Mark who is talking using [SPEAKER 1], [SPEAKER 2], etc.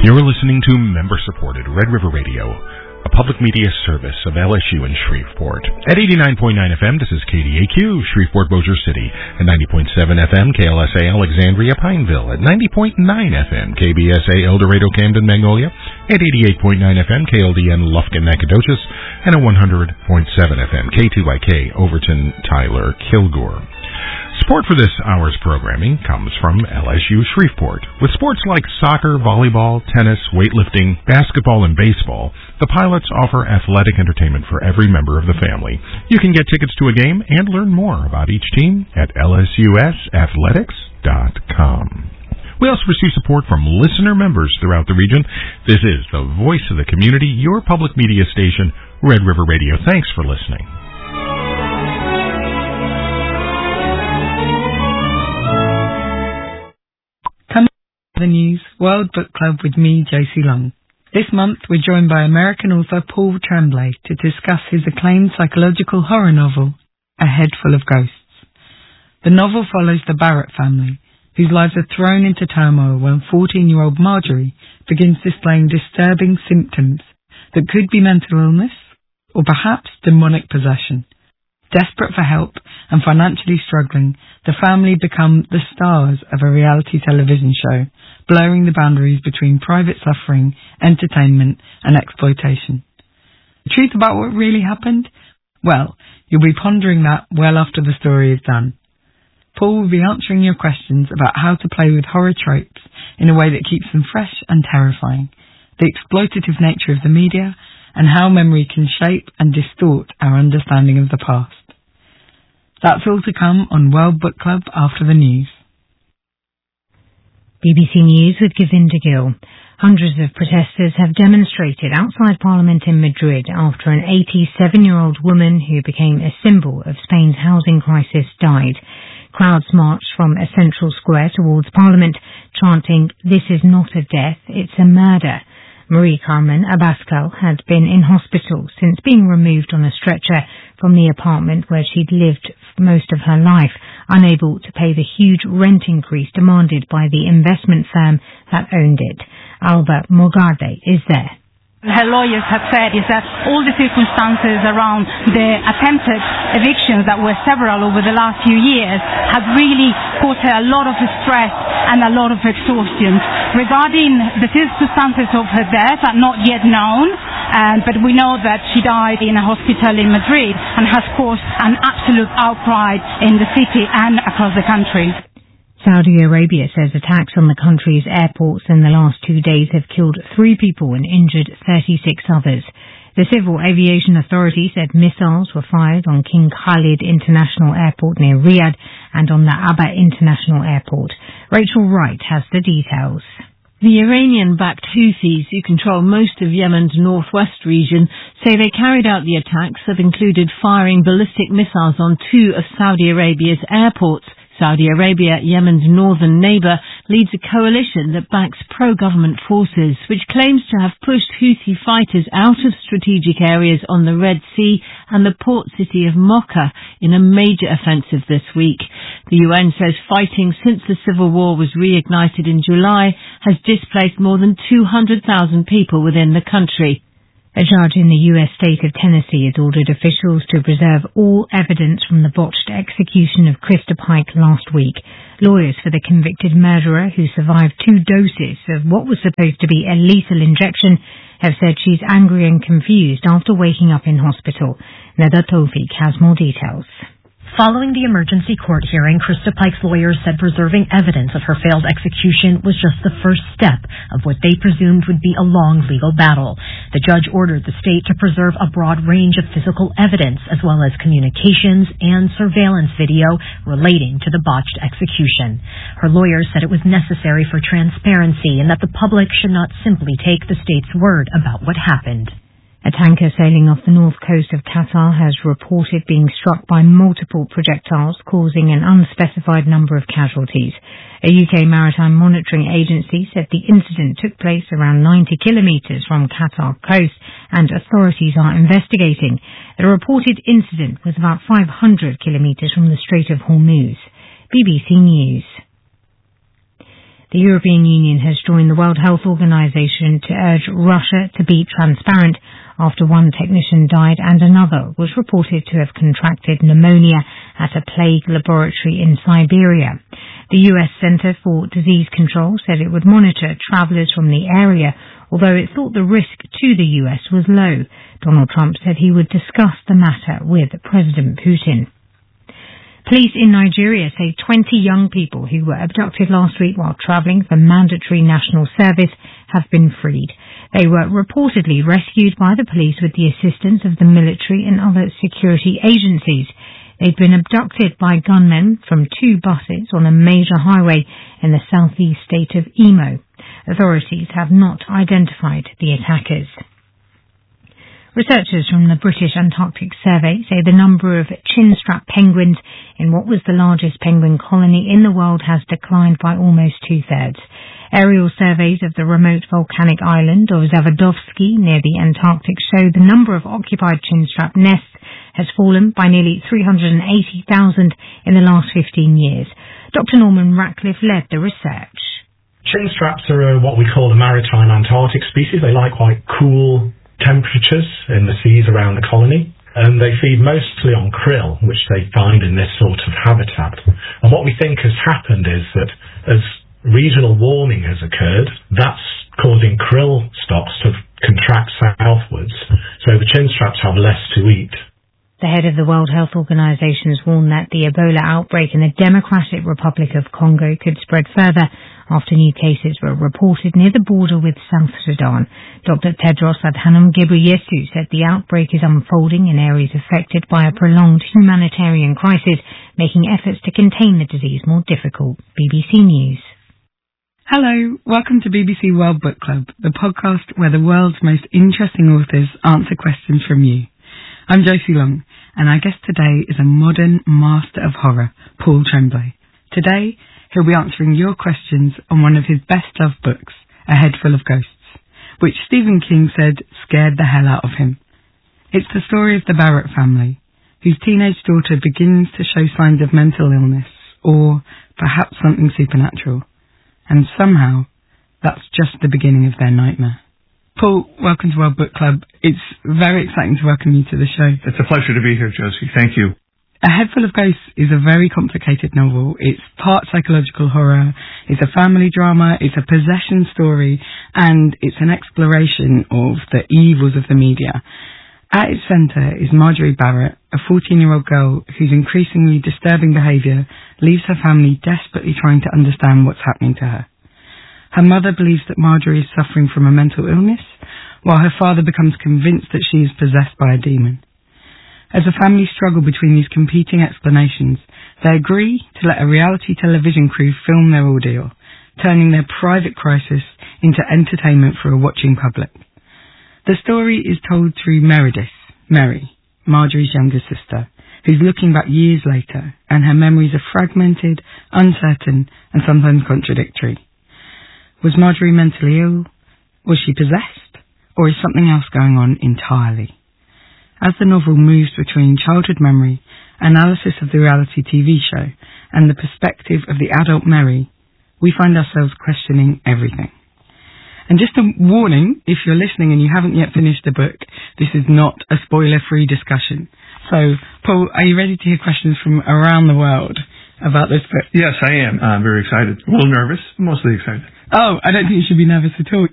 [SPEAKER 1] You're listening to member-supported Red River Radio, a public media service of LSU in Shreveport. At 89.9 FM, this is KDAQ, Shreveport, Bossier City. At 90.7 FM, KLSA Alexandria, Pineville. At 90.9 FM, KBSA El Dorado, Camden, Magnolia. At 88.9 FM, KLDN Lufkin, Nacogdoches. And at 100.7 FM, K2IK Overton, Tyler, Kilgore. Support for this hour's programming comes from LSU Shreveport. With sports like soccer, volleyball, tennis, weightlifting, basketball, and baseball, the Pilots offer athletic entertainment for every member of the family. You can get tickets to a game and learn more about each team at lsusathletics.com. We also receive support from listener members throughout the region. This is the voice of the community, your public media station, Red River Radio. Thanks for listening.
[SPEAKER 2] The news, World Book Club with me, Josie Long. This month we're joined by American author Paul Tremblay to discuss his acclaimed psychological horror novel, A Head Full of Ghosts. The novel follows the Barrett family, whose lives are thrown into turmoil when 14-year-old Marjorie begins displaying disturbing symptoms that could be mental illness or perhaps demonic possession. Desperate for help and financially struggling, the family become the stars of a reality television show, blurring the boundaries between private suffering, entertainment, and exploitation. The truth about what really happened? Well, you'll be pondering that well after the story is done. Paul will be answering your questions about how to play with horror tropes in a way that keeps them fresh and terrifying, the exploitative nature of the media, and how memory can shape and distort our understanding of the past. That's all to come on World Book Club after the news.
[SPEAKER 3] BBC News with Govinda Gill. Hundreds of protesters have demonstrated outside Parliament in Madrid after an 87-year-old woman who became a symbol of Spain's housing crisis died. Crowds marched from a central square towards Parliament, chanting, "This is not a death, it's a murder." Marie Carmen Abascal had been in hospital since being removed on a stretcher from the apartment where she'd lived most of her life, unable to pay the huge rent increase demanded by the investment firm that owned it. Alba Morgade is there.
[SPEAKER 4] Her lawyers have said is that all the circumstances around the attempted evictions that were several over the last few years have really caused her a lot of stress and a lot of exhaustion. Regarding the circumstances of her death are not yet known, but we know that she died in a hospital in Madrid and has caused an absolute outcry in the city and across the country.
[SPEAKER 3] Saudi Arabia says attacks on the country's airports in the last 2 days have killed 3 people and injured 36 others. The Civil Aviation Authority said missiles were fired on King Khalid International Airport near Riyadh and on the Aba International Airport. Rachel Wright has the details.
[SPEAKER 5] The Iranian-backed Houthis, who control most of Yemen's northwest region, say they carried out the attacks that included firing ballistic missiles on 2 of Saudi Arabia's airports. Saudi Arabia, Yemen's northern neighbour, leads a coalition that backs pro-government forces, which claims to have pushed Houthi fighters out of strategic areas on the Red Sea and the port city of Mocha in a major offensive this week. The UN says fighting since the civil war was reignited in July has displaced more than 200,000 people within the country.
[SPEAKER 3] A judge in the U.S. state of Tennessee has ordered officials to preserve all evidence from the botched execution of Krista Pike last week. Lawyers for the convicted murderer, who survived 2 doses of what was supposed to be a lethal injection, have said she's angry and confused after waking up in hospital. Neda Tawfiq has more details.
[SPEAKER 6] Following the emergency court hearing, Krista Pike's lawyers said preserving evidence of her failed execution was just the first step of what they presumed would be a long legal battle. The judge ordered the state to preserve a broad range of physical evidence as well as communications and surveillance video relating to the botched execution. Her lawyers said it was necessary for transparency and that the public should not simply take the state's word about what happened.
[SPEAKER 3] A tanker sailing off the north coast of Qatar has reported being struck by multiple projectiles, causing an unspecified number of casualties. A UK maritime monitoring agency said the incident took place around 90 kilometres from Qatar coast and authorities are investigating. The reported incident was about 500 kilometres from the Strait of Hormuz. BBC News. The European Union has joined the World Health Organization to urge Russia to be transparent after one technician died and another was reported to have contracted pneumonia at a plague laboratory in Siberia. The US Center for Disease Control said it would monitor travelers from the area, although it thought the risk to the US was low. Donald Trump said he would discuss the matter with President Putin. Police in Nigeria say 20 young people who were abducted last week while travelling for mandatory national service have been freed. They were reportedly rescued by the police with the assistance of the military and other security agencies. They'd been abducted by gunmen from 2 buses on a major highway in the southeast state of Imo. Authorities have not identified the attackers. Researchers from the British Antarctic Survey say the number of chinstrap penguins in what was the largest penguin colony in the world has declined by almost 2/3. Aerial surveys of the remote volcanic island of Zavadovsky near the Antarctic show the number of occupied chinstrap nests has fallen by nearly 380,000 in the last 15 years. Dr. Norman Ratcliffe led the research.
[SPEAKER 7] Chinstraps are what we call a maritime Antarctic species. They like quite cool temperatures in the seas around the colony, and they feed mostly on krill, which they find in this sort of habitat. And what we think has happened is that as regional warming has occurred, that's causing krill stocks to contract southwards, so the chinstraps have less to eat.
[SPEAKER 3] The head of the World Health Organization has warned that the Ebola outbreak in the Democratic Republic of Congo could spread further after new cases were reported near the border with South Sudan. Dr. Tedros Adhanom Ghebreyesus said the outbreak is unfolding in areas affected by a prolonged humanitarian crisis, making efforts to contain the disease more difficult. BBC News.
[SPEAKER 2] Hello, welcome to BBC World Book Club, the podcast where the world's most interesting authors answer questions from you. I'm Josie Long, and our guest today is a modern master of horror, Paul Tremblay. Today, he'll be answering your questions on one of his best-loved books, A Head Full of Ghosts, which Stephen King said scared the hell out of him. It's the story of the Barrett family, whose teenage daughter begins to show signs of mental illness, or perhaps something supernatural. And somehow, that's just the beginning of their nightmare. Paul, welcome to World Book Club. It's very exciting to welcome you to the show.
[SPEAKER 8] It's a pleasure to be here, Josie. Thank you.
[SPEAKER 2] A Head Full of Ghosts is a very complicated novel. It's part psychological horror, it's a family drama, it's a possession story, and it's an exploration of the evils of the media. At its centre is Marjorie Barrett, a 14-year-old girl whose increasingly disturbing behaviour leaves her family desperately trying to understand what's happening to her. Her mother believes that Marjorie is suffering from a mental illness, while her father becomes convinced that she is possessed by a demon. As the family struggle between these competing explanations, they agree to let a reality television crew film their ordeal, turning their private crisis into entertainment for a watching public. The story is told through Meredith, Mary, Marjorie's younger sister, who's looking back years later, and her memories are fragmented, uncertain, and sometimes contradictory. Was Marjorie mentally ill? Was she possessed? Or is something else going on entirely? As the novel moves between childhood memory, analysis of the reality TV show, and the perspective of the adult Mary, we find ourselves questioning everything. And just a warning, if you're listening and you haven't yet finished the book, this is not a spoiler-free discussion. So, Paul, are you ready to hear questions from around the world about this book?
[SPEAKER 8] Yes, I am. I'm very excited. A little nervous, mostly excited.
[SPEAKER 2] Oh, I don't think you should be nervous at all.